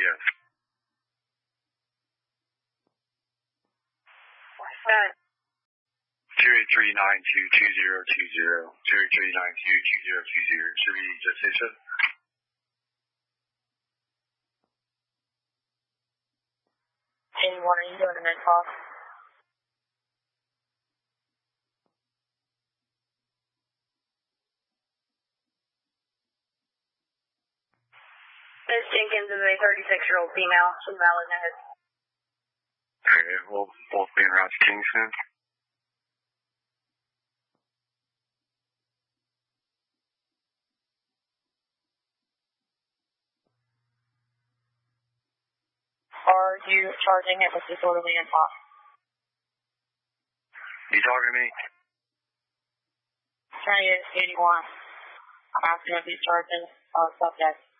Yes. What's that? 083922020, 083922020, should be gestation. And what are you doing in that call? Ms. Jenkins is a 36-year-old female. She's valid notice. Okay, we'll both be en route to Kingston. Are you charging it with disorderly intent? You talking to me? Trying to get 81. I'm asking if he's charging subject.